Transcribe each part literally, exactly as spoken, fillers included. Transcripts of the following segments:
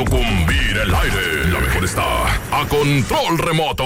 sucumbir el aire. La mejor está a control remoto.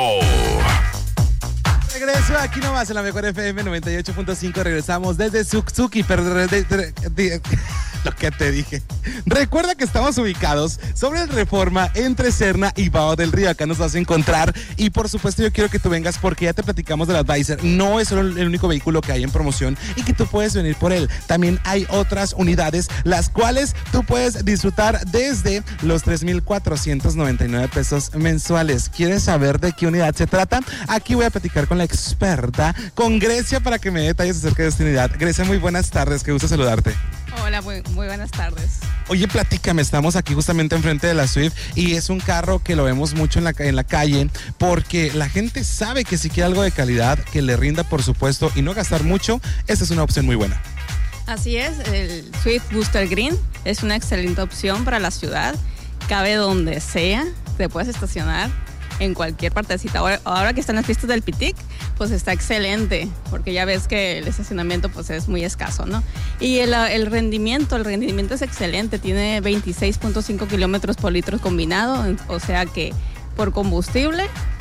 Regreso aquí nomás en la mejor F M noventa y ocho punto cinco. Regresamos desde Suzuki, pero de, de, de, de, lo que te dije. Recuerda que estamos ubicados sobre el Reforma entre Serna y Vado del Río. Acá nos vas a encontrar y por supuesto yo quiero que tú vengas porque ya te platicamos del Advisor. No es solo el único vehículo que hay en promoción y que tú puedes venir por él. También hay otras unidades las cuales tú puedes disfrutar desde los tres mil cuatrocientos noventa y nueve pesos mensuales. ¿Quieres saber de qué unidad se trata? Aquí voy a platicar con la experta, con Grecia, para que me dé detalles acerca de esta unidad. Grecia, muy buenas tardes, qué gusto saludarte. Hola, muy, muy buenas tardes. Oye, platícame, estamos aquí justamente enfrente de la Swift y es un carro que lo vemos mucho en la, en la calle porque la gente sabe que si quiere algo de calidad, que le rinda por supuesto y no gastar mucho, esta es una opción muy buena. Así es, el Swift Booster Green es una excelente opción para la ciudad, cabe donde sea, te puedes estacionar en cualquier partecita. Ahora, ahora que están las pistas del Pitic, pues está excelente, porque ya ves que el estacionamiento pues es muy escaso, ¿no? Y el, el rendimiento, el rendimiento es excelente, tiene veintiséis punto cinco kilómetros por litro combinado, o sea que por combustible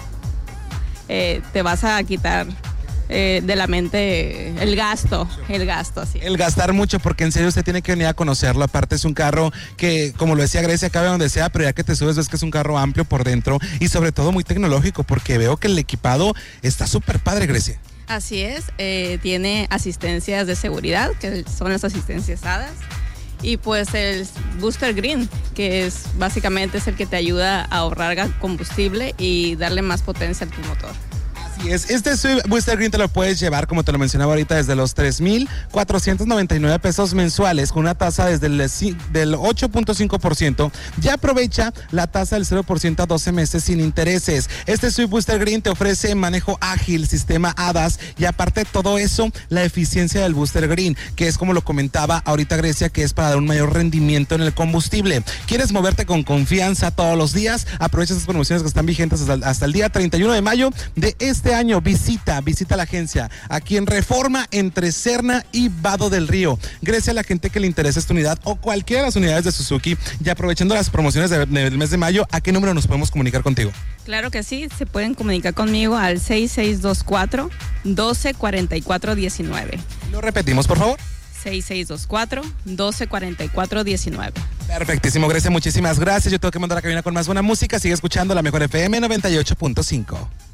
eh, te vas a quitar Eh, de la mente el gasto, el gasto, así. El gastar mucho, porque en serio usted tiene que venir a conocerlo. Aparte es un carro que, como lo decía Grecia, cabe donde sea, pero ya que te subes ves que es un carro amplio por dentro y sobre todo muy tecnológico, porque veo que el equipado está súper padre, Grecia. Así es, eh, tiene asistencias de seguridad, que son las asistencias A D A S, y pues el Booster Green, que es básicamente es el que te ayuda a ahorrar combustible y darle más potencia a tu motor. Así es, este Swift Booster Green te lo puedes llevar, como te lo mencionaba ahorita, desde los tres mil cuatrocientos noventa y nueve pesos mensuales, con una tasa desde el del ocho punto cinco por ciento. Ya aprovecha la tasa del cero por ciento a doce meses sin intereses. Este Swift Booster Green te ofrece manejo ágil, sistema A D A S y aparte de todo eso, la eficiencia del Booster Green, que es como lo comentaba ahorita Grecia, que es para dar un mayor rendimiento en el combustible. ¿Quieres moverte con confianza todos los días? Aprovecha esas promociones que están vigentes hasta, hasta el día treinta y uno de mayo de este año. Visita, visita la agencia aquí en Reforma entre Serna y Vado del Río. Grecia, a la gente que le interesa esta unidad o cualquiera de las unidades de Suzuki, y aprovechando las promociones de, de, del mes de mayo, ¿a qué número nos podemos comunicar contigo? Claro que sí, se pueden comunicar conmigo al seis seis dos cuatro, uno dos cuatro cuatro uno nueve. Lo repetimos, por favor. seis seis dos cuatro, uno dos cuatro cuatro uno nueve. Perfectísimo, Grecia, muchísimas gracias. Yo tengo que mandar a la cabina con más buena música. Sigue escuchando la mejor F M noventa y ocho punto cinco.